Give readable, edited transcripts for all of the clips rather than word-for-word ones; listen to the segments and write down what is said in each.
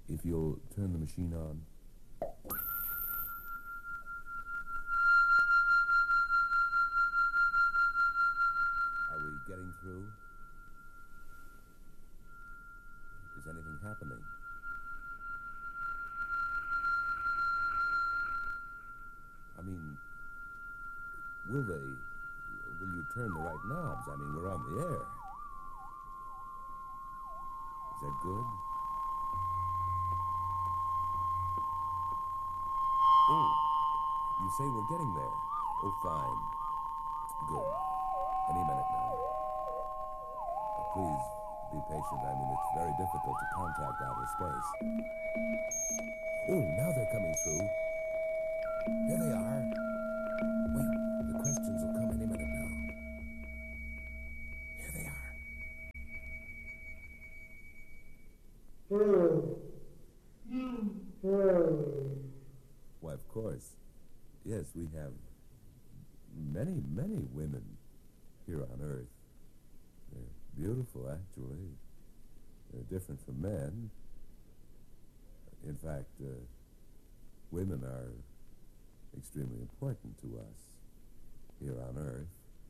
If you'll turn the machine on. Are we getting through? Is anything happening? I mean, will you turn the right knobs? I mean, we're on the air. Is that good? Oh, you say we're getting there. Oh, fine. Good. Any minute now. Please be patient. I mean, it's very difficult to contact outer space. Oh, now they're coming through. There they are. Wait, the questions will come any minute now. Here they are. Why, of course. Yes, we have many, many women here on Earth. They're beautiful, actually. They're different from men. In fact, women are extremely important to us here on Earth.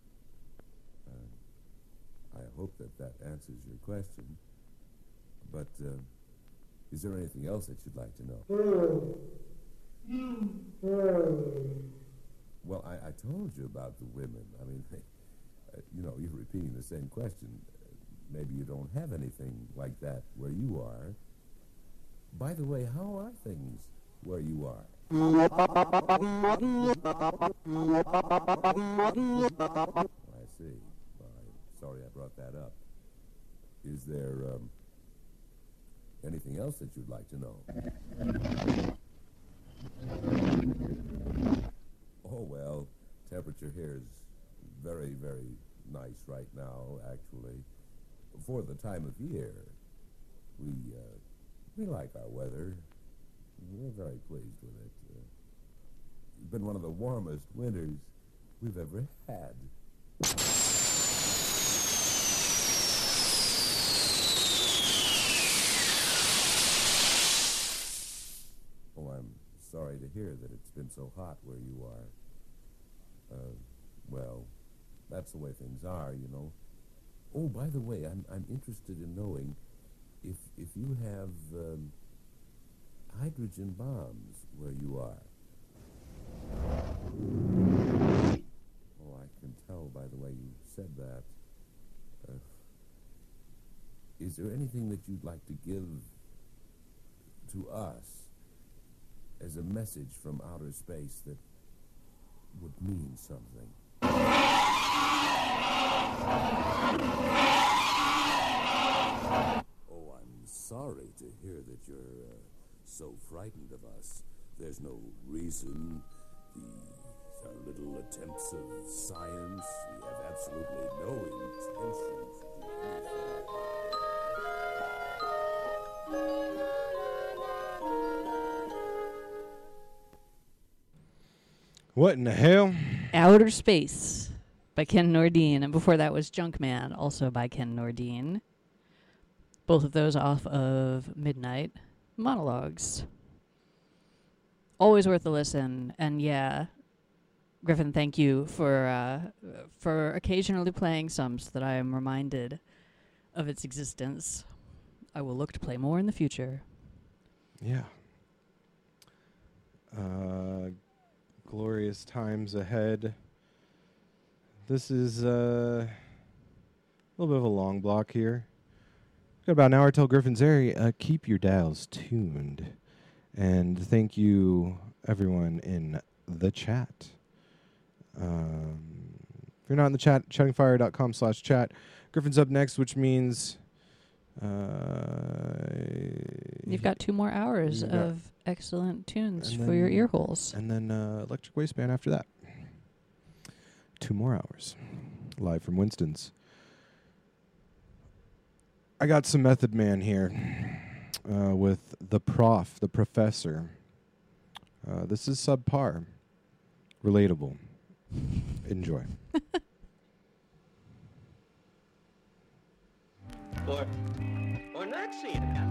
I hope that answers your question. But is there anything else that you'd like to know? Well, I told you about the women. I mean, you're repeating the same question. Maybe you don't have anything like that where you are. By the way, how are things where you are? I see. Well, I'm sorry I brought that up. Is there anything else that you'd like to know? Oh, well, temperature here is very, very nice right now, actually. For the time of year, we like our weather. We're very pleased with it. It's been one of the warmest winters we've ever had. Oh, I'm sorry to hear that it's been so hot where you are. Well, that's the way things are, you know. Oh, by the way, I'm interested in knowing if you have hydrogen bombs where you are. Oh, I can tell by the way you said that. Is there anything that you'd like to give to us as a message from outer space that would mean something? Oh, I'm sorry to hear that you're so frightened of us. There's no reason. These are little attempts of science. We have absolutely no intentions to do anything. What in the hell? Outer Space by Ken Nordine. And before that was Junkman, also by Ken Nordine. Both of those off of Midnight Monologues. Always worth a listen. And yeah, Griffin, thank you for occasionally playing some so that I am reminded of its existence. I will look to play more in the future. Yeah. Glorious times ahead. This is a little bit of a long block here. Got about an hour till Griffin's area. Keep your dials tuned. And thank you, everyone in the chat. If you're not in the chat, chattingfire.com/chat. Griffin's up next, which means... You've got 2 more hours of excellent tunes for your ear holes. And then Electric Waistband after that. 2 more hours. Live from Winston's. I got some Method Man here with the professor. This is subpar. Relatable. Enjoy. Or not seeing it.